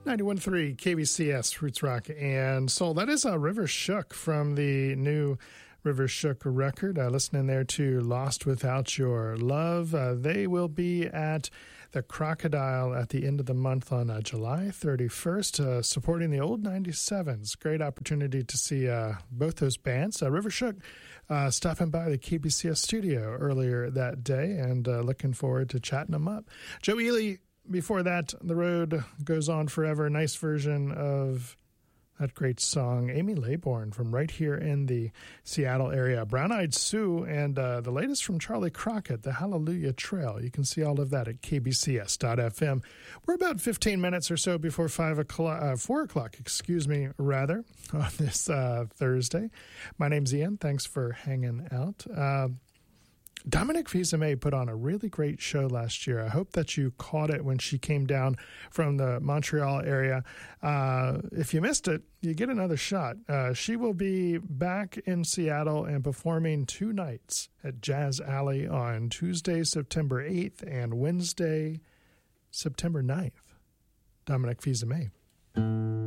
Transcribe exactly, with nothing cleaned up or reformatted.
ninety-one point three K B C S, Roots Rock and Soul. That is uh, River Shook from the new River Shook record. Uh, listening there to Lost Without Your Love. Uh, they will be at the Crocodile at the end of the month on uh, July thirty-first, uh, supporting the old ninety-sevens. Great opportunity to see uh, both those bands. Uh, River Shook uh, stopping by the K B C S studio earlier that day, and uh, looking forward to chatting them up. Joe Ely, before that, The Road Goes On Forever. Nice version of that great song, Amy Laybourne, from right here in the Seattle area. Brown Eyed Sue, and uh, the latest from Charlie Crockett, The Hallelujah Trail. You can see all of that at k b c s dot f m. We're about fifteen minutes or so before five o'clock, uh, four o'clock, excuse me, rather, on this uh, Thursday. My name's Ian. Thanks for hanging out. Uh, Dominique Fils-Aimé put on a really great show last year. I hope that you caught it when she came down from the Montreal area. Uh, if you missed it, you get another shot. Uh, she will be back in Seattle and performing two nights at Jazz Alley on Tuesday, September eighth and Wednesday, September ninth. Dominique Fils-Aimé.